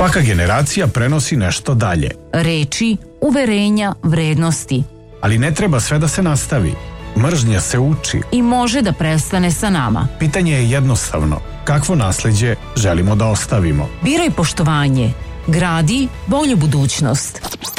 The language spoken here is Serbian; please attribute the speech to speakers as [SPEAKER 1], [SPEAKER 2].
[SPEAKER 1] Svaka generacija prenosi nešto dalje.
[SPEAKER 2] Reči, uverenja, vrednosti.
[SPEAKER 1] Ali ne treba sve da se nastavi. Mržnja se uči.
[SPEAKER 2] I može da prestane sa nama.
[SPEAKER 1] Pitanje je jednostavno. Kakvo nasleđe želimo da ostavimo?
[SPEAKER 2] Biraj poštovanje. Gradi bolju budućnost.